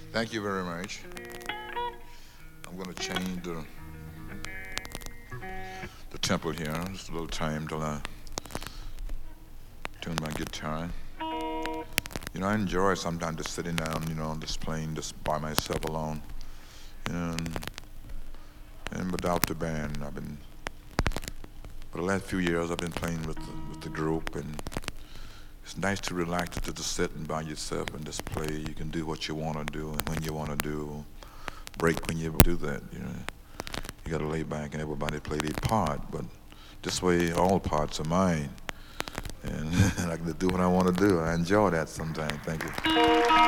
Thank you very much. I'm going to change the tempo here. Just a little time till I tune my guitar. I enjoy sometimes just sitting down, just playing just by myself alone. And, and without the band. For the last few years, I've been playing with the group, and it's nice to relax, to just sit and by yourself and just play. You can do what you want to do and when you want to do. Break when you do that. You got to lay back and everybody play their part, but this way all parts are mine, and I can do what I want to do. I enjoy that sometimes. Thank you.